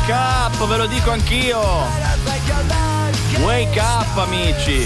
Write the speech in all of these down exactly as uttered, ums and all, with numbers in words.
Wake up, ve lo dico anch'io. Wake up, amici.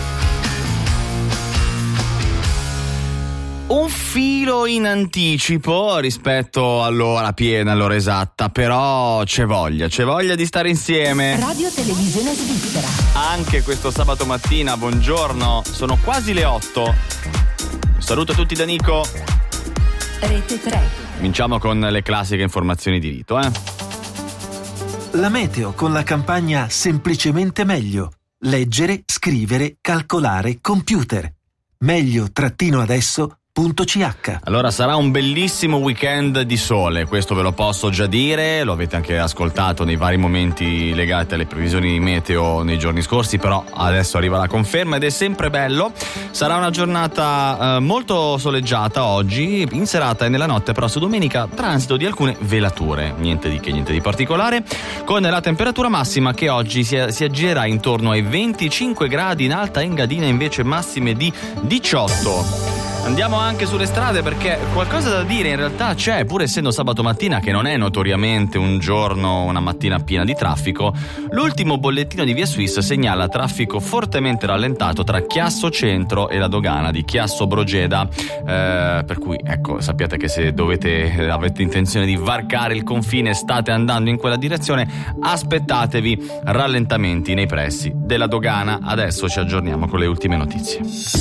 Un filo in anticipo rispetto all'ora piena, all'ora esatta, però c'è voglia, c'è voglia di stare insieme. Radio Televisione Svizzera. Anche questo sabato mattina, buongiorno, sono quasi le otto. Saluto tutti da Nico. Rete tre. Cominciamo con le classiche informazioni di rito, eh. La meteo con la campagna Semplicemente meglio. Leggere, scrivere, calcolare, computer. Meglio trattino adesso punto c h. Allora sarà un bellissimo weekend di sole, questo ve lo posso già dire, lo avete anche ascoltato nei vari momenti legati alle previsioni meteo nei giorni scorsi, però adesso arriva la conferma ed è sempre bello. Sarà una giornata eh, molto soleggiata oggi, in serata e nella notte, però su domenica transito di alcune velature, niente di che, niente di particolare, con la temperatura massima che oggi si, si aggirerà intorno ai venticinque gradi, in Alta Engadina invece massime di diciotto. Andiamo anche sulle strade perché qualcosa da dire in realtà c'è, pur essendo sabato mattina, che non è notoriamente un giorno, una mattina piena di traffico. L'ultimo bollettino di Via Suisse segnala traffico fortemente rallentato tra Chiasso Centro e la dogana di Chiasso Brogeda, eh, per cui ecco, sappiate che se dovete avete intenzione di varcare il confine e state andando in quella direzione, aspettatevi rallentamenti nei pressi della dogana. Adesso ci aggiorniamo con le ultime notizie.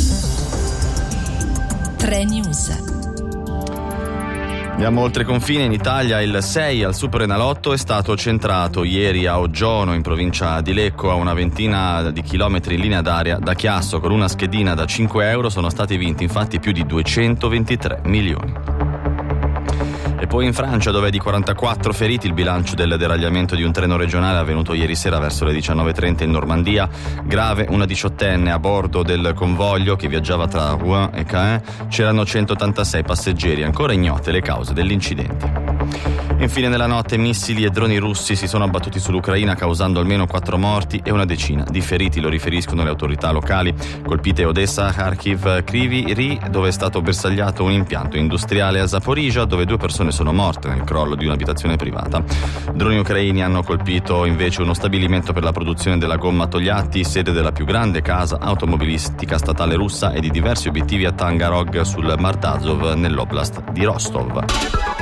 tre News. Andiamo oltre confine in Italia. Il sei al Superenalotto è stato centrato ieri a Oggiono, in provincia di Lecco, a una ventina di chilometri in linea d'aria da Chiasso. Con una schedina da cinque euro sono stati vinti infatti più di duecentoventitré milioni. E poi in Francia, dove è di quarantaquattro feriti il bilancio del deragliamento di un treno regionale avvenuto ieri sera verso le diciannove e trenta in Normandia. Grave una diciottenne a bordo del convoglio che viaggiava tra Rouen e Caen. C'erano centottantasei passeggeri, ancora ignote le cause dell'incidente. Infine nella notte missili e droni russi si sono abbattuti sull'Ucraina causando almeno quattro morti e una decina di feriti, lo riferiscono le autorità locali. Colpite Odessa, Kharkiv, Kryvyi Rih, dove è stato bersagliato un impianto industriale, a Zaporizhzhia, dove due persone sono morte nel crollo di un'abitazione privata. Droni ucraini hanno colpito invece uno stabilimento per la produzione della gomma Togliatti, sede della più grande casa automobilistica statale russa, e di diversi obiettivi a Tangarog sul Mar d'Azov nell'oblast di Rostov.